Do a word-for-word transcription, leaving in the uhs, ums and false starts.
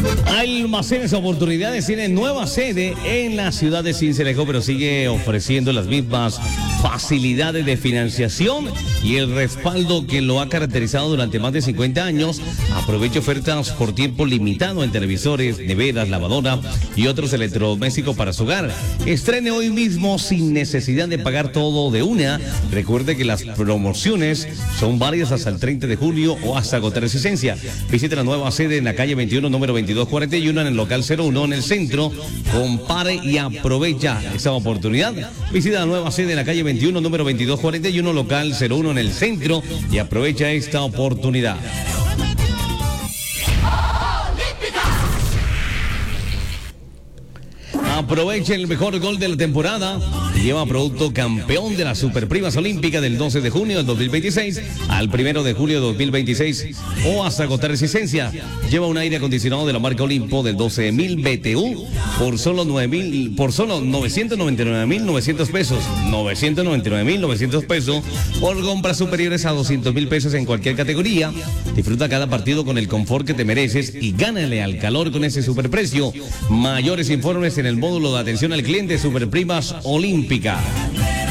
Almacenes Oportunidades tiene nueva sede en la ciudad de Sincelejo, pero sigue ofreciendo las mismas facilidades de financiación y el respaldo que lo ha caracterizado durante más de cincuenta años. Aproveche ofertas por tiempo limitado en televisores, neveras, lavadora y otros electrodomésticos para su hogar. Estrene hoy mismo sin necesidad de pagar todo de una. Recuerde que las promociones son válidas hasta el treinta de julio o hasta agotar existencia. Visite la nueva sede en la calle veintiuno, número veintidós cuarenta y uno, en el local cero uno en el centro. Compare y aprovecha esta oportunidad. Visita la nueva sede en la calle veintiuno, número veintidós cuarenta y uno, local cero uno en el centro, y aprovecha esta oportunidad. Aproveche el mejor gol de la temporada y lleva producto campeón de las Superprimas Olímpicas del doce de junio del dos mil veintiséis al primero de julio de dos mil veintiséis o hasta agotar existencia. Lleva un aire acondicionado de la marca Olimpo del doce mil B T U por solo nueve mil, por solo novecientos noventa y nueve mil novecientos pesos. novecientos noventa y nueve mil novecientos pesos por compras superiores a doscientos mil pesos en cualquier categoría. Disfruta cada partido con el confort que te mereces y gánale al calor con ese superprecio. Mayores informes en el módulo de atención al cliente Superprimas Olímpica.